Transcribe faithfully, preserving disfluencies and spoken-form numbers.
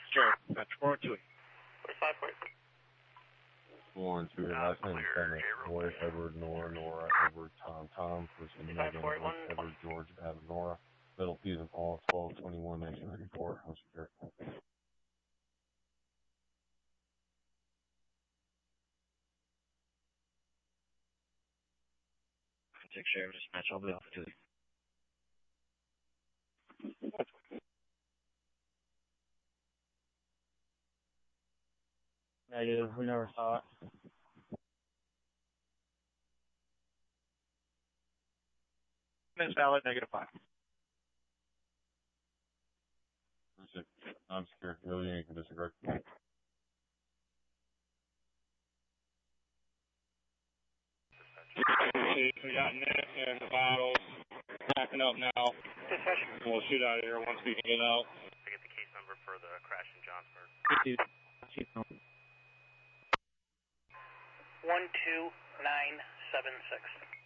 Sure. That's four two eight. five four. four and two, last name Bennett, Roy, Edward, Nora, Nora, Edward, Tom, Tom, first name Megan, Edward, George, Adam, Nora, middle P's and Paul, twelve twenty-one nineteen ninety-four. House secure. Six sheriff dispatch, I'll be off to you. Negative, we never saw it. It's valid, negative five. I'm secure. The other unit can disregard. We got Nick and the bottles backing up now. We'll shoot out of here once we can get out. I get the case number for the crash in Johnsburg. one two nine seven six.